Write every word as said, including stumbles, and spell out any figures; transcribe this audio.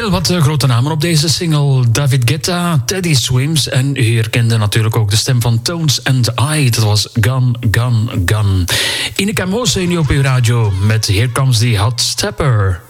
Heel wat uh, grote namen op deze single. David Guetta, Teddy Swims en u herkende natuurlijk ook de stem van Tones and I. Dat was Gun, Gun, Gun. Ineke Mose nu op uw radio met Here Comes the Hot Stepper.